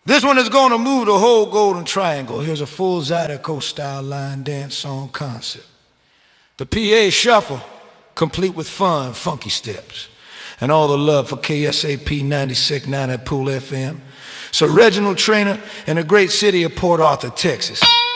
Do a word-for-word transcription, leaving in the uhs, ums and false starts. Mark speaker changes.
Speaker 1: This one is gonna move the whole Golden Triangle. Here's a full Zydeco style line dance song concept. The P A shuffle, complete with fun, funky steps. And all the love for K S A P ninety-six point nine at Pool F M. So Reginald Trainer in the great city of Port Arthur, Texas.